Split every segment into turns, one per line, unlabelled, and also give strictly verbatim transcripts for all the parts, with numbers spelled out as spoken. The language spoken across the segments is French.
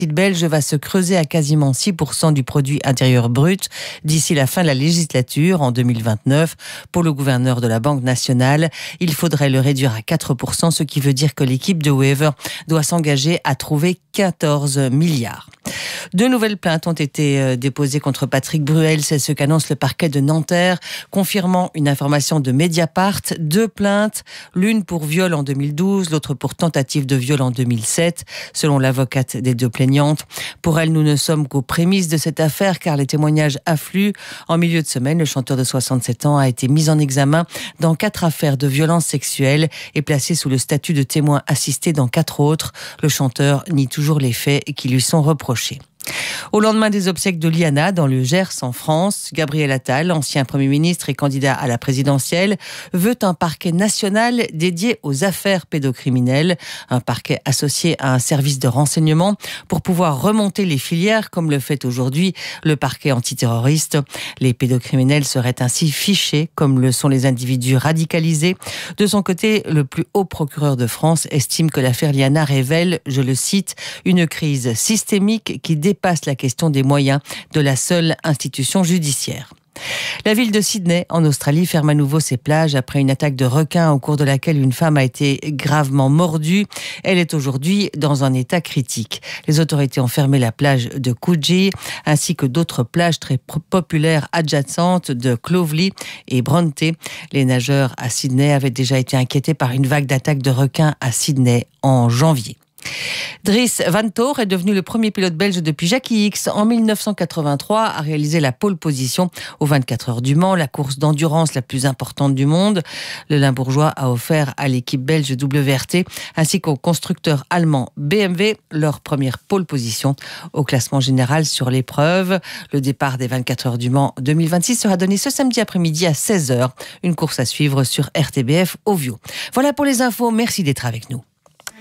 belge va se creuser à quasiment six pour cent du produit intérieur brut d'ici la fin de la législature en deux mille vingt-neuf. Pour le gouverneur de la Banque nationale, il faudrait le réduire à quatre pour cent, ce qui veut dire que l'équipe de Wever doit s'engager à trouver quatorze milliards. Deux nouvelles plaintes ont été déposées contre Patrick Bruel, c'est ce qu'annonce le parquet de Nanterre, confirmant une information de Mediapart. Deux plaintes, l'une pour viol en deux mille douze, l'autre pour tentative de viol en deux mille sept, selon l'avocate des deux plaignantes. Pour elle, nous ne sommes qu'aux prémices de cette affaire, car les témoignages affluent. En milieu de semaine, le chanteur de soixante-sept ans a été mis en examen dans quatre affaires de violences sexuelles et placé sous le statut de témoin assisté dans quatre autres. Le chanteur nie toujours les faits qui lui sont reprochés. Au lendemain des obsèques de Liana dans le Gers en France, Gabriel Attal, ancien Premier ministre et candidat à la présidentielle, veut un parquet national dédié aux affaires pédocriminelles, un parquet associé à un service de renseignement pour pouvoir remonter les filières comme le fait aujourd'hui le parquet antiterroriste. Les pédocriminels seraient ainsi fichés comme le sont les individus radicalisés. De son côté, le plus haut procureur de France estime que l'affaire Liana révèle, je le cite, une crise systémique qui dépasse la question des moyens de la seule institution judiciaire. La ville de Sydney, en Australie, ferme à nouveau ses plages après une attaque de requins au cours de laquelle une femme a été gravement mordue. Elle est aujourd'hui dans un état critique. Les autorités ont fermé la plage de Coogee ainsi que d'autres plages très populaires adjacentes de Clovelly et Bronte. Les nageurs à Sydney avaient déjà été inquiétés par une vague d'attaques de requins à Sydney en janvier. Dries Van Toor est devenu le premier pilote belge depuis Jackie Hicks en mille neuf cent quatre-vingt-trois à réaliser la pole position aux vingt-quatre heures du Mans, la course d'endurance la plus importante du monde. Le Limbourgeois a offert à l'équipe belge W R T ainsi qu'au constructeur allemand B M W leur première pole position au classement général sur l'épreuve. Le départ des vingt-quatre heures du Mans deux mille vingt-six sera donné ce samedi après-midi à seize heures. Une course à suivre sur R T B F Ovio. Voilà pour les infos, merci d'être avec nous.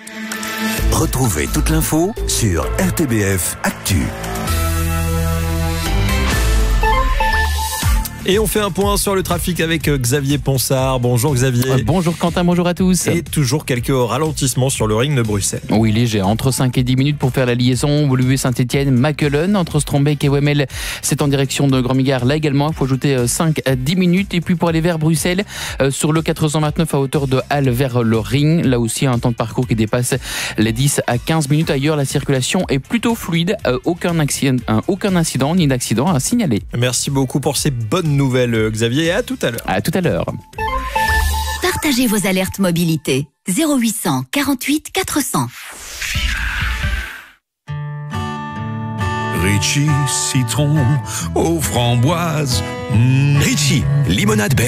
Retrouvez toute l'info sur R T B F Actu.
Et on fait un point sur le trafic avec Xavier Ponsard. Bonjour Xavier.
Euh, bonjour Quentin, bonjour à tous.
Et toujours quelques ralentissements sur le ring de Bruxelles.
Oui, léger, entre cinq et dix minutes pour faire la liaison Woluwe-Saint-Étienne, Mackelen, entre Strombeek et Wemmel. C'est en direction de Grand-Migard. Là également, il faut ajouter cinq à dix minutes. Et puis pour aller vers Bruxelles, euh, sur le quatre cent vingt-neuf à hauteur de Halle vers le ring. Là aussi, un temps de parcours qui dépasse les dix à quinze minutes. Ailleurs, la circulation est plutôt fluide. Euh, aucun, accident, euh, aucun incident ni d'accident à signaler.
Merci beaucoup pour ces bonnes nouvelles Xavier, et à tout à l'heure.
À tout à l'heure.
Partagez vos alertes mobilité. zéro huit cent quarante-huit quatre cents.
Ritchie, citron aux framboises. Mmh. Ritchie, limonade belge.